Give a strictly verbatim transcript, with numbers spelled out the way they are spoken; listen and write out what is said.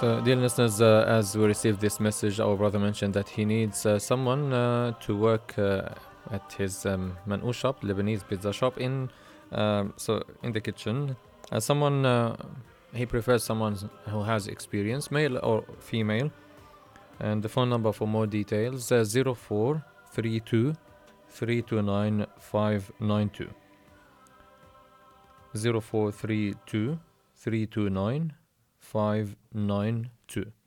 So, dear listeners, uh, as we received this message, our brother mentioned that he needs uh, someone uh, to work uh, at his um, man'oo shop, Lebanese pizza shop, in um, so in the kitchen. Uh, someone uh, he prefers someone who has experience, male or female. And the phone number for more details uh, zero four three two three two nine five nine two. zero four three two three two nine five nine two.